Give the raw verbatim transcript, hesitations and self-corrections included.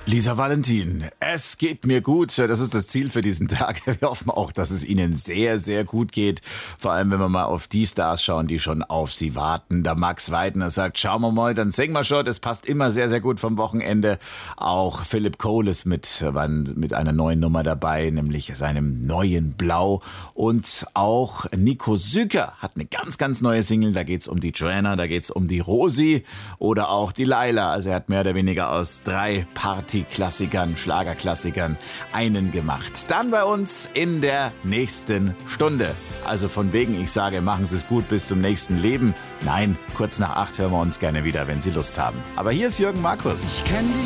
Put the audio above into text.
Lisa Valentin, es geht mir gut. Das ist das Ziel für diesen Tag. Wir hoffen auch, dass es Ihnen sehr, sehr gut geht. Vor allem, wenn wir mal auf die Stars schauen, die schon auf Sie warten. Der Max Weidner sagt, schauen wir mal, dann singen wir schon. Das passt immer sehr, sehr gut vom Wochenende. Auch Philip Cole ist mit, mit einer neuen Nummer dabei, nämlich seinem neuen Blau. Und auch Nico Süker hat eine ganz, ganz neue Single. Da geht's um die Joanna, da geht's um die Rosi oder auch die Laila. Also er hat mehr oder weniger aus drei Party Klassikern, Schlagerklassikern einen gemacht. Dann bei uns in der nächsten Stunde. Also von wegen, ich sage, machen Sie es gut bis zum nächsten Leben. Nein, kurz nach acht hören wir uns gerne wieder, wenn Sie Lust haben. Aber hier ist Jürgen Markus. Ich kenn dich